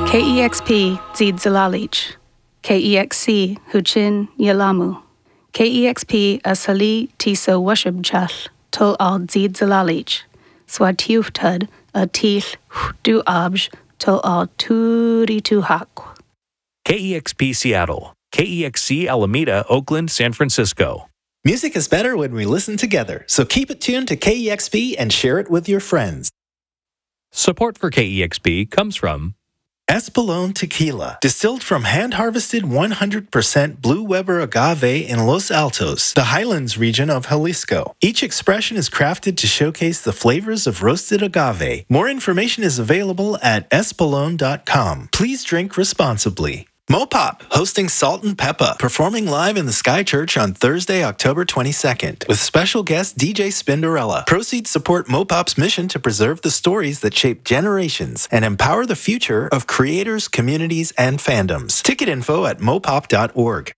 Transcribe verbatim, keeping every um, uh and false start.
K E X P Zid Zalalich, K E X C Huchin Yalamu, K E X P Asali Tiso Washab Chal, Tol Al Zid Zalalich, Swatiuftud a Til Du Abj, Tol Al Turi Tu Hak. K E X P Seattle, K E X C Alameda, Oakland, San Francisco. Music is better when we listen together, so keep it tuned to K E X P and share it with your friends. Support for K E X P comes from Espolón Tequila, distilled from hand-harvested one hundred percent Blue Weber agave in Los Altos, the Highlands region of Jalisco. Each expression is crafted to showcase the flavors of roasted agave. More information is available at espolon dot com. Please drink responsibly. Mopop, hosting Salt and Peppa, performing live in the Sky Church on Thursday, October twenty-second, with special guest D J Spinderella. Proceeds support Mopop's mission to preserve the stories that shape generations and empower the future of creators, communities, and fandoms. Ticket info at mopop dot org.